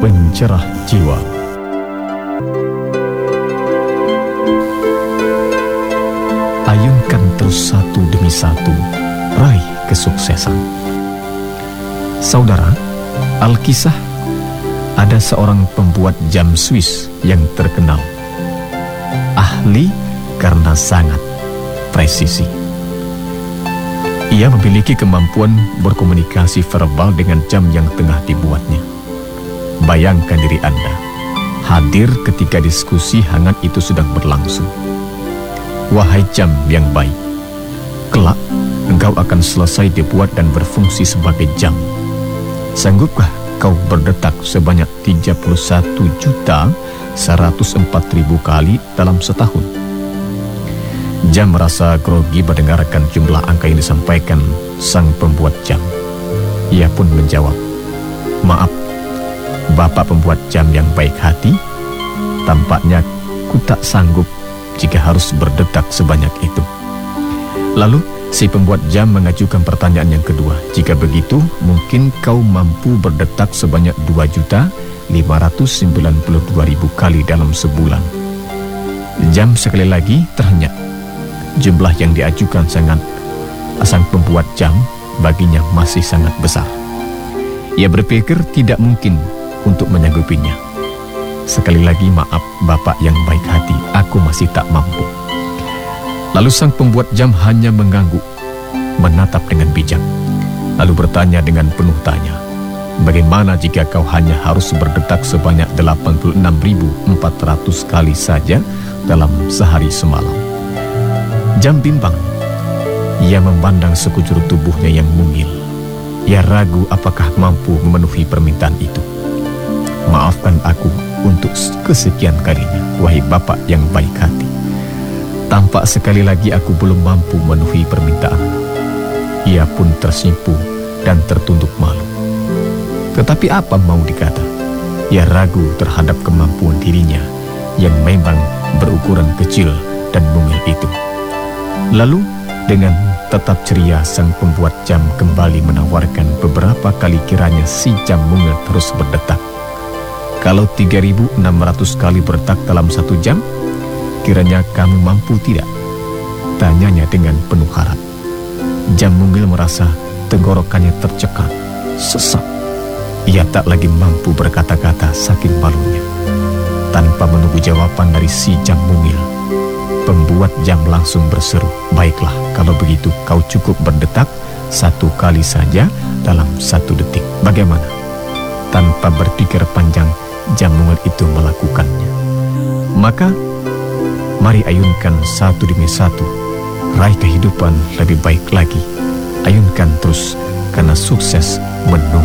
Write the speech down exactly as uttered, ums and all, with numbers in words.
pencerah jiwa. Ayunkan terus satu demi satu, raih kesuksesan. Saudara, Alkisah, ada seorang pembuat jam Swiss yang terkenal. Ahli karena sangat presisi. Ia memiliki kemampuan berkomunikasi verbal dengan jam yang tengah dibuatnya. Bayangkan diri Anda, hadir ketika diskusi hangat itu sedang berlangsung. Wahai jam yang baik, kelak engkau akan selesai dibuat dan berfungsi sebagai jam. Sanggupkah kau berdetak sebanyak tiga puluh satu juta seratus empat ribu kali dalam setahun? Jam merasa grogi mendengarkan jumlah angka yang disampaikan sang pembuat jam. Ia pun menjawab, "Maaf, Bapak pembuat jam yang baik hati, tampaknya ku tak sanggup jika harus berdetak sebanyak itu." Lalu si pembuat jam mengajukan pertanyaan yang kedua. "Jika begitu, mungkin kau mampu berdetak sebanyak dua juta lima ratus sembilan puluh dua ribu kali dalam sebulan?" Jam sekali lagi terhenyak. Jumlah yang diajukan sangat sang pembuat jam baginya masih sangat besar. Ia berpikir tidak mungkin untuk menyanggupinya. "Sekali lagi maaf Bapak yang baik hati, aku masih tak mampu." Lalu sang pembuat jam hanya mengangguk, menatap dengan bijak, lalu bertanya dengan penuh tanya, "Bagaimana jika kau hanya harus berdetak sebanyak delapan puluh enam ribu empat ratus kali saja dalam sehari semalam?" Jam bimbang. Ia memandang sekujur tubuhnya yang mungil. Ia ragu apakah mampu memenuhi permintaan itu. "Maafkan aku untuk kesekian kalinya, wahai Bapak yang baik hati. Tampak sekali lagi aku belum mampu memenuhi permintaan." Ia pun tersipu dan tertunduk malu. Tetapi apa mau dikata? Ia ragu terhadap kemampuan dirinya yang memang berukuran kecil dan mungil itu. Lalu dengan tetap ceria sang pembuat jam kembali menawarkan beberapa kali kiranya si jam mungil terus berdetak. "Kalau tiga ribu enam ratus kali berdetak dalam satu jam, kiranya kamu mampu tidak?" tanyanya dengan penuh harap. Jam mungil merasa tenggorokannya tercekat, sesak. Ia tak lagi mampu berkata-kata saking malunya. Tanpa menunggu jawaban dari si jam mungil, pembuat jam langsung berseru, "Baiklah, kalau begitu kau cukup berdetak satu kali saja dalam satu detik. Bagaimana?" Tanpa berpikir panjang, jam mungil itu melakukannya. Maka, mari ayunkan satu demi satu, raih kehidupan lebih baik lagi. Ayunkan terus, karena sukses menunggu.